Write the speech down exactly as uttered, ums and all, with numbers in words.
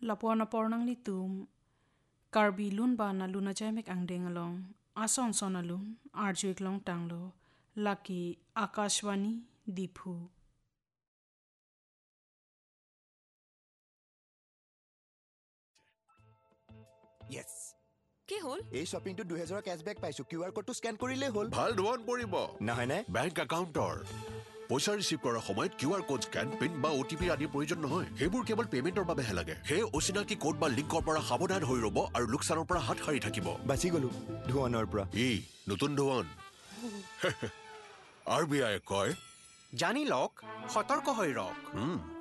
lapuan na pornang litum karbi lun ba na luna jamek ang dengalong ason sonalun arjuik long tanglo laki akashwani diphu Yes. কি হল এই শপিংটো দুই হাজাৰ ক্যাশবেক পাইছো QR কোডটো scan কৰিলে হল ভাল ধন পৰিব নহয় নে বেংক একাউণ্টৰ পইচা ৰিচিভ কৰাৰ সময়ত কিউআৰ কোড স্ক্যান পিন বা ওটিপি আদিৰ প্ৰয়োজন নহয় সেইবোৰ কেৱল পেমেন্টৰ বাবেহে লাগে সেই অচিনাকি কোড বা লিংকৰ পৰা সাৱধান হৈ ৰব আৰু লোকচানৰ পৰা হাত সাৰি থাকিব বাচি গলো ধুৱানৰ পৰা ই নতুন ধন আৰবিআই কয় জানি লওক সতৰ্ক হৈ ৰওক হুম